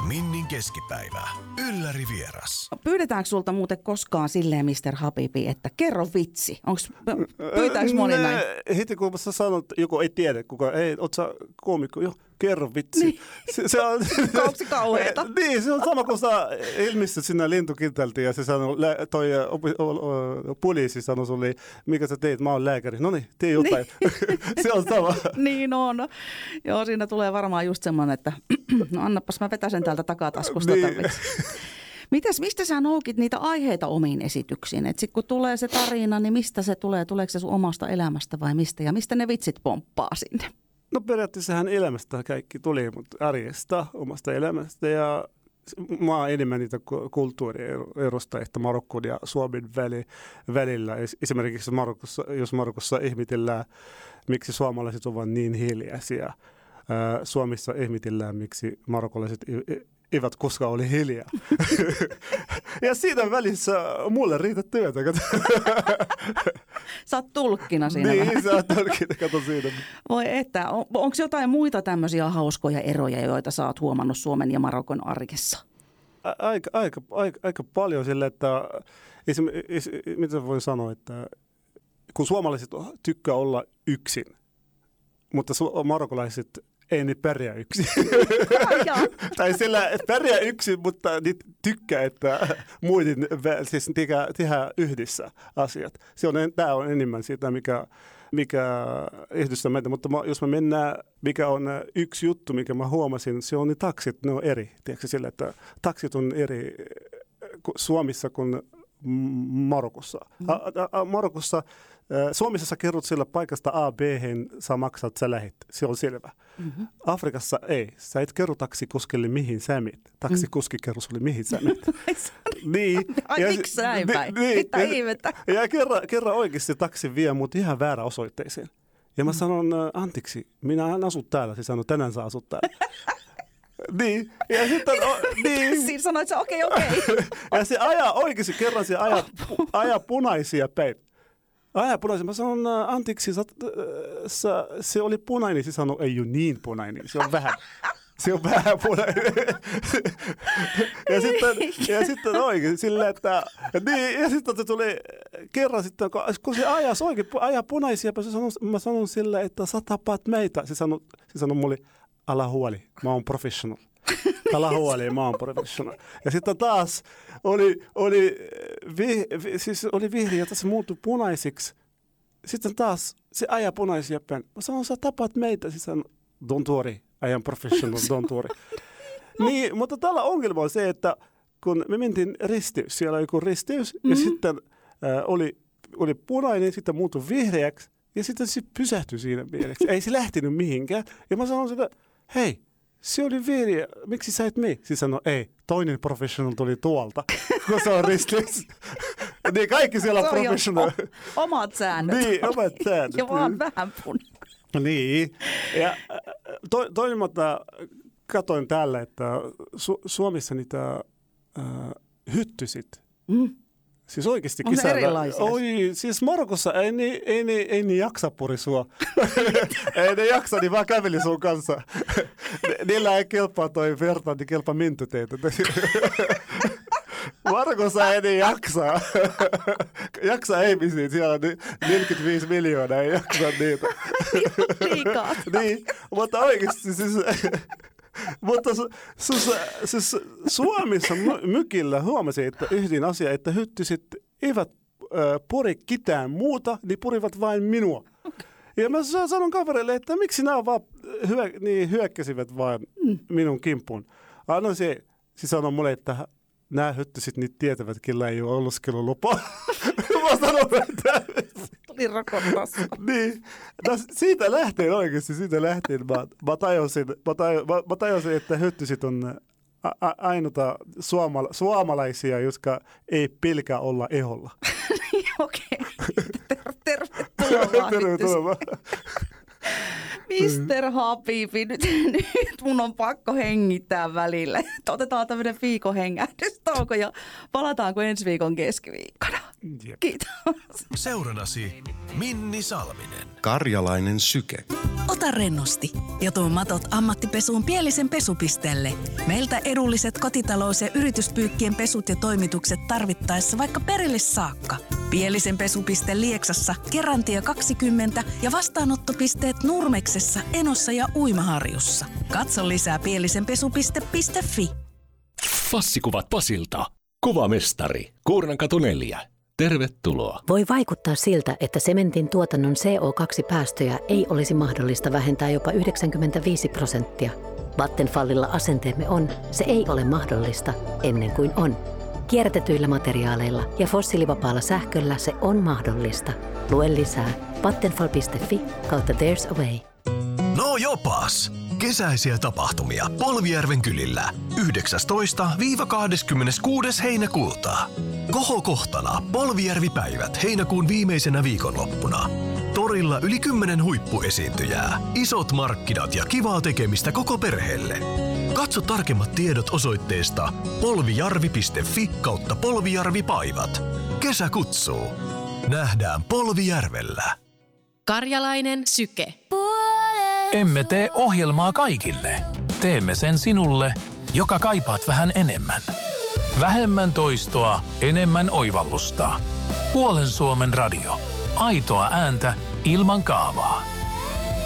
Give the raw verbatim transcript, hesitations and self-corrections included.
Minnin keskipäivä. Ylläri vieras. Pyydetäänkö sulta muuten koskaan silleen, mister Habibi, että kerro vitsi? Onks, pyytääkö moni ne, näin? Heti kun sä sanot, joku ei tiedä, kuka, ei, oot sä koomikko, jo, kerro vitsi. Niin. Se, se on, Onko se kauheeta? Niin, se on sama kuin sä ilmistyt sinne lentokentältä ja se sanoo, toi opi, o, o, poliisi sanoi sulle, mikä sä teet, mä oon lääkäri. No niin, tee jotain. Niin. Se on sama. Niin on. Joo, siinä tulee varmaan just semmoinen, että no annapas mä vetäsen täältä takataskusta. Niin. Mitäs, mistä sä noukit niitä aiheita omiin esityksiin? Et sit kun tulee se tarina, niin mistä se tulee? Tuleeko se sun omasta elämästä vai mistä? Ja mistä ne vitsit pomppaa sinne? No periaatteessahan elämästä kaikki tuli, mutta arjesta, omasta elämästä ja mä oon enemmän niitä kulttuurierosta, että Marokko ja Suomen väli, välillä. Esimerkiksi Marokossa, jos Marokossa ihmetellään, miksi suomalaiset ovat niin hiljaisia. Suomessa ihmetellään, miksi marokkolaiset eivät koskaan ole hiljaa. Ja siinä välissä mulle riitä työtä. Sä oot tulkkina siinä niin, vähän. Niin, sä oot tulkkina, kato siinä. Voi että, on, onko jotain muita tämmöisiä hauskoja eroja, joita sä oot huomannut Suomen ja Marokon arjessa? Aika, aika, aika, aika paljon sille, että esimerkiksi, mitä voin sanoa, että kun suomalaiset tykkää olla yksin, mutta marokolaiset ei ne pärjää yksin. Tai sillä pärjää yksin, mutta niitä tykkää, että muiden siis tehdään yhdessä asiat. Se on, tämä on enemmän sitä, mikä, mikä yhdistää meitä. Mutta jos me mennään, mikä on yksi juttu, mikä mä huomasin, se on ne taksit, ne on eri. Tiedätkö sillä, että taksit on eri Suomessa kuin Marokossa. Mm. Marokossa Suomessa sä kerrot sillä paikasta A B-hen, sä maksat, sä lähet. Se on selvä. Mm-hmm. Afrikassa ei. Sä et kerro taksikuskille, mihin sä menet. Taksikuski mm. kerro sulle, mihin sä menet. niin. Ai ja, miksi näin päin? Niin, mitä ihmettä? Ja kerran, kerran oikeasti taksi vie mut ihan väärä osoitteeseen. Ja mä mm. sanon, antiksi, minä en asu täällä. Se sanoo, tänään sä asut täällä. Niin, ja sitten o, niin. Siinä sanoit sä okei, okay, okei. Okay. Ja se ajaa oikeasti kerran, se ajaa, ajaa punaisia päin. Ajaa punaisia. Mä sanon, antiksi, sä, sä, se oli punainen. Se sanoi, ei ole niin punainen, se on vähän. Se on vähän punainen. ja, sitten, ja sitten oikein sillä, että niin, ja sitten se tuli kerran sitten, kun se ajaa oikein, ajaa punaisia, mä sanon, mä sanon sillä, että sä tapaat meitä. Se sanoi, se sanoi mulle, ala huoli, mä oon professional. Ala huoli, mä oon professional. Ja sitten taas oli, oli, vi, vi, siis oli vihreä, että se muuttui punaisiksi. Sitten taas se ajaa punaisia päin. Mä sanon, sä tapaat meitä. Se sanoo, don't worry, I am professional, don't worry. no. Niin, mutta tällä ongelma on se, että kun me mentiin risteys, siellä oli joku risteys, mm-hmm. ja sitten äh, oli, oli punainen, sitten muuttui vihreäksi, ja sitten se pysähtyi siinä mielessä. Ei se lähtenyt mihinkään. Ja mä sanon sitä, hei, se oli vihreä, miksi sä et mene? Se sanoi, ei, toinen professional tuli tuolta, kun se on risteys. Niin kaikki siellä on professional. O- omat säännöt. Niin, omat säännöt. Ja vaan vähän punainen. Niin, ja to, toinen, mutta katoin täällä, että Su- Suomessa niitä äh, hyttysit. Mm. Siis oikeasti on kisällä. Erilaisia. Oi, siis Marokossa ei ne, ei ne, ei ne jaksa puri sua. ei ne jaksa, niin vaan käveli sun kanssa. Niillä ei kelpaa toi verta, niin kelpaa mintyteitä. Marokossa ei ne jaksa. jaksa ihmisiä, siellä on neljäkymmentäviisi miljoonaa, ei jaksa niitä. Liikaa. niin, mutta oikeasti siis... Mutta su, su, su, siis Suomessa mykillä huomasin, että yhdin asia, että hyttyset eivät äh, puri ketään muuta, niin purivat vain minua. Okay. Ja mä sanon kaverille, että miksi nämä vaan hyö, niin hyökkäsivät vain mm. minun kimppuun. Anna se, se sanoi mulle, että nämä hyttyset niin tietävät, kellä ei ole oleskelulupaa. Mä sanon, että... Tuli rokottaa. niin. No, siitä lähtien oikeasti, siitä lähtien mä, mä, tajusin, mä, tajusin, mä, mä tajusin, että hyttyset on a, a, ainoita suomala, suomalaisia, jotka ei pelkää olla eholla. Okei. Okay. Tervetuloa. Tervetuloa. mister Habibi, nyt, nyt mun on pakko hengittää välillä. Otetaan tämmöinen viikon hengähdystauko ja palataanko ensi viikon keskiviikkona. Jep. Kiitos. Seurannasi Minni Salminen. Karjalainen syke. Ota rennosti ja tuo matot ammattipesuun Pielisen pesupisteelle. Meiltä edulliset kotitalous- ja yrityspyykkien pesut ja toimitukset tarvittaessa vaikka perille saakka. Pielisen pesupiste Lieksassa, Kerantie kaksikymmentä ja vastaanottopisteet Nurmeksessa, Enossa ja Uimaharjussa. Katso lisää pielisenpesupiste piste fi. Fassikuvat Pasilta. Kuvamestari. Kuurnankatu neljä. Tervetuloa. Voi vaikuttaa siltä, että sementin tuotannon C O kaksi -päästöjä ei olisi mahdollista vähentää jopa yhdeksänkymmentäviisi prosenttia. Vattenfallilla asenteemme on, se ei ole mahdollista ennen kuin on. Kierrätetyillä materiaaleilla ja fossiilivapaalla sähköllä se on mahdollista. Lue lisää vattenfall piste fi kautta there's a way. No jopas! Kesäisiä tapahtumia Polvijärven kylillä yhdeksästoista kahdeskymmeneskuudes heinäkuuta. Kohokohtana Polvijärvi-päivät heinäkuun viimeisenä viikonloppuna. Torilla yli kymmenen huippuesiintyjää, isot markkinat ja kivaa tekemistä koko perheelle. Katso tarkemmat tiedot osoitteesta polvijarvi piste fi kautta polvijarvipaivat. Kesä kutsuu. Nähdään Polvijärvellä. Karjalainen syke. Emme tee ohjelmaa kaikille. Teemme sen sinulle, joka kaipaat vähän enemmän. Vähemmän toistoa, enemmän oivallusta. Puolen Suomen radio. Aitoa ääntä ilman kaavaa.